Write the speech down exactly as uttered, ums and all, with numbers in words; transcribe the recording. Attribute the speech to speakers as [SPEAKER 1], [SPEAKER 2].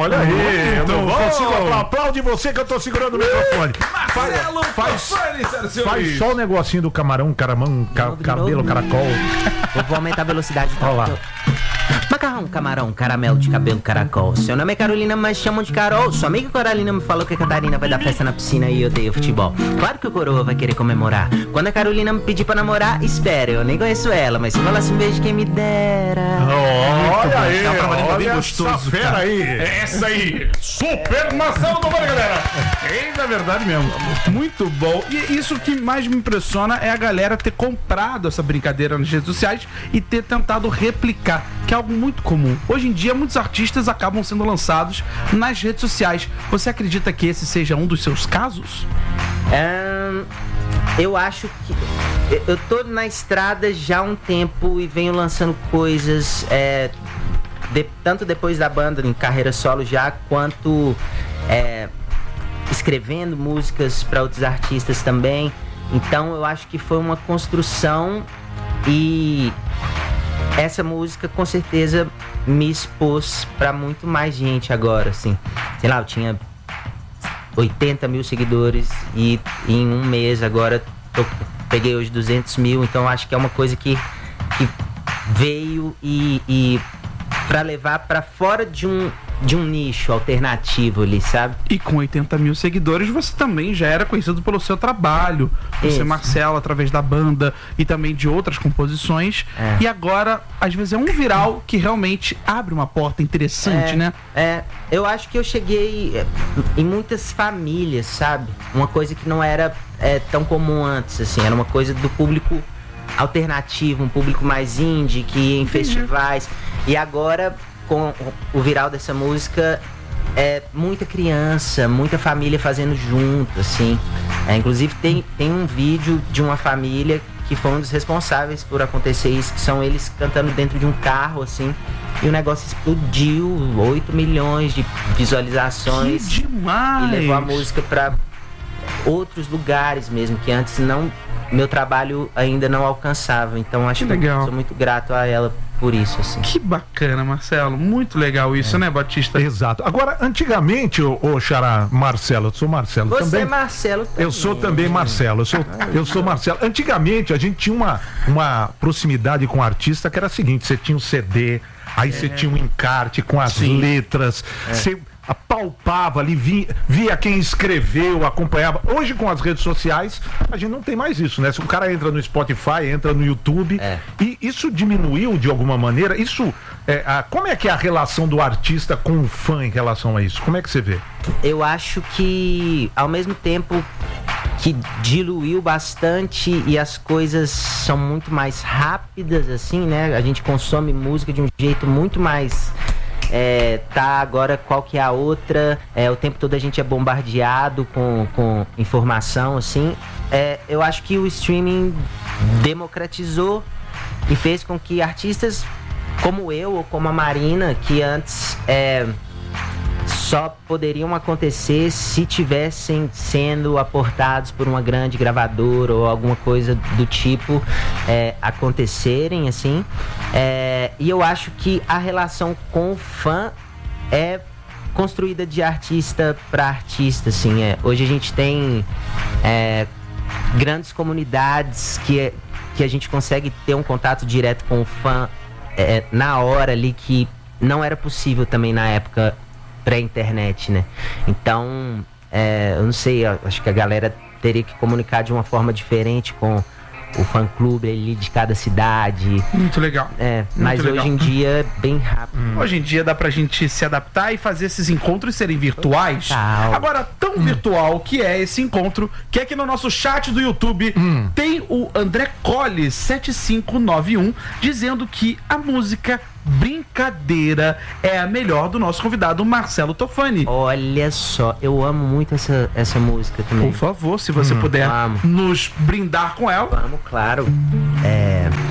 [SPEAKER 1] olha aí. Eu não
[SPEAKER 2] bom.
[SPEAKER 1] consigo aplaudir você que eu tô segurando o microfone.
[SPEAKER 2] Marcelo
[SPEAKER 1] Faz,
[SPEAKER 2] Tofani, senhoras e
[SPEAKER 1] faz
[SPEAKER 2] senhores.
[SPEAKER 1] só o negocinho do camarão, caramão, ca, cabelo, caracol.
[SPEAKER 3] Eu vou aumentar a velocidade.
[SPEAKER 1] Olha lá.
[SPEAKER 3] Macarrão, camarão, caramelo de cabelo, caracol. Seu nome é Carolina, mas chamam de Carol. Sua amiga Carolina me falou que a Catarina vai dar festa na piscina e eu odeio futebol. Claro que o coroa vai querer comemorar. Quando a Carolina me pedir pra namorar, espera, eu nem conheço ela, mas se falasse um beijo, quem me dera.
[SPEAKER 1] Olha aí,
[SPEAKER 2] Tá um trabalhinho bem
[SPEAKER 1] olha
[SPEAKER 2] gostoso,
[SPEAKER 1] essa fera
[SPEAKER 2] cara.
[SPEAKER 1] aí. Essa aí, Super Marcelo Tofani, galera.
[SPEAKER 2] É na verdade mesmo. Muito bom. E isso que mais me impressiona é a galera ter comprado essa brincadeira nas redes sociais e ter tentado replicar, que é algo muito comum. Hoje em dia, muitos artistas acabam sendo lançados nas redes sociais. Você acredita que esse seja um dos seus casos?
[SPEAKER 3] Ahn, eu acho que... eu- Eu tô na estrada já há um tempo e venho lançando coisas, é, de- tanto depois da banda, em carreira solo já, quanto é, escrevendo músicas para outros artistas também. Então eu acho que foi uma construção e essa música com certeza me expôs para muito mais gente agora, assim. Sei lá, eu tinha oitenta mil seguidores e em um mês agora tô, peguei hoje duzentos mil, então acho que é uma coisa que, que veio e, e para levar para fora de um, de um nicho alternativo ali, sabe?
[SPEAKER 2] E com oitenta mil seguidores, você também já era conhecido pelo seu trabalho. Você,
[SPEAKER 3] Isso.
[SPEAKER 2] Marcelo, através da banda e também de outras composições.
[SPEAKER 3] É.
[SPEAKER 2] E agora, às vezes, é um viral que realmente abre uma porta interessante,
[SPEAKER 3] É,
[SPEAKER 2] né?
[SPEAKER 3] É, eu acho que eu cheguei é, em muitas famílias, sabe? Uma coisa que não era é, tão comum antes, assim. Era uma coisa do público alternativo, um público mais indie, que ia em festivais. E agora, com o viral dessa música, é muita criança, muita família fazendo junto, assim. É, inclusive, tem, tem um vídeo de uma família que foi um dos responsáveis por acontecer isso, que são eles cantando dentro de um carro, assim, e o negócio explodiu, oito milhões de visualizações.
[SPEAKER 2] Que demais!
[SPEAKER 3] E levou a música para outros lugares mesmo, que antes não, meu trabalho ainda não alcançava. Então acho
[SPEAKER 2] Que
[SPEAKER 3] que,
[SPEAKER 2] legal.
[SPEAKER 3] eu sou muito grato a ela por isso, assim.
[SPEAKER 2] Que bacana, Marcelo. Muito legal isso, né, Batista?
[SPEAKER 1] Exato. Agora, antigamente, ô, ô Xará, Marcelo, eu sou Marcelo
[SPEAKER 3] Você
[SPEAKER 1] também.
[SPEAKER 3] é Marcelo também.
[SPEAKER 1] Eu sou também Marcelo, eu sou, eu sou Marcelo. Antigamente a gente tinha uma, uma proximidade com o artista que era a seguinte: você tinha um C D, aí você tinha um encarte com as
[SPEAKER 2] Sim.
[SPEAKER 1] letras, você apalpava ali, via, via quem escreveu, acompanhava. Hoje, com as redes sociais, a gente não tem mais isso, né? Se o cara entra no Spotify, entra no YouTube,
[SPEAKER 3] É.
[SPEAKER 1] e isso diminuiu de alguma maneira. Isso, é, a, como é que é a relação do artista com o fã em relação a isso? Como é que você vê?
[SPEAKER 3] Eu acho que, ao mesmo tempo que diluiu bastante e as coisas são muito mais rápidas, assim, né? A gente consome música de um jeito muito mais... É, tá, agora qual que é a outra, é, o tempo todo a gente é bombardeado com, com informação, assim. É, eu acho que o streaming democratizou e fez com que artistas como eu ou como a Marina, que antes é, só poderiam acontecer se tivessem sendo aportados por uma grande gravadora ou alguma coisa do tipo, é, acontecerem, assim. É, e eu acho que a relação com o fã é construída de artista para artista, assim. É. Hoje a gente tem é, grandes comunidades que, que a gente consegue ter um contato direto com o fã é, na hora ali, que não era possível também na época pré-internet, né? Então, é, eu não sei, eu acho que a galera teria que comunicar de uma forma diferente com o fã-clube ali de cada cidade.
[SPEAKER 2] Muito legal.
[SPEAKER 3] É,
[SPEAKER 2] Muito
[SPEAKER 3] mas
[SPEAKER 2] legal.
[SPEAKER 3] hoje em dia é bem rápido.
[SPEAKER 2] Hoje em dia dá pra gente se adaptar e fazer esses encontros serem virtuais.
[SPEAKER 3] Total.
[SPEAKER 2] Agora, tão virtual que é esse encontro, que é que no nosso chat do YouTube tem o André Colli sete cinco nove um dizendo que a música Brincadeira é a melhor do nosso convidado Marcelo Tofani.
[SPEAKER 3] Olha só, eu amo muito essa, essa música também.
[SPEAKER 2] Por favor, se você puder
[SPEAKER 3] Vamos.
[SPEAKER 2] nos brindar com ela.
[SPEAKER 3] Vamos, claro. É...